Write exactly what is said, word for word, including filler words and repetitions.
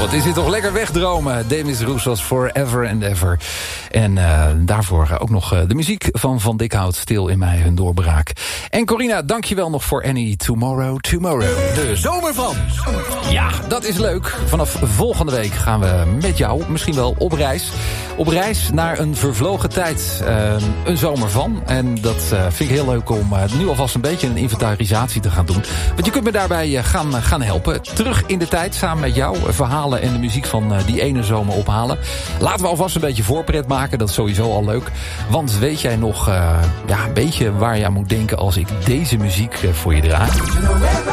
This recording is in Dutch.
Wat is dit toch lekker wegdromen. Demis Roussos Forever and Ever. En uh, daarvoor ook nog uh, de muziek van Van Dikhout. Stil in mij hun doorbraak. En Corina, dankjewel nog voor Any Tomorrow Tomorrow. De zomer van. Ja, dat is leuk. Vanaf volgende week gaan we met jou misschien wel op reis. Op reis naar een vervlogen tijd. Uh, een zomer van. En dat uh, vind ik heel leuk om uh, nu alvast een beetje een inventarisatie te gaan doen. Want je kunt me daarbij uh, gaan, uh, gaan helpen. Terug in de tijd samen met jou. Verhalen en de muziek van uh, die ene zomer ophalen. Laten we alvast een beetje voorpret maken. Dat is sowieso al leuk. Want weet jij nog uh, ja, een beetje waar je aan moet denken als ik deze muziek uh, voor je draai?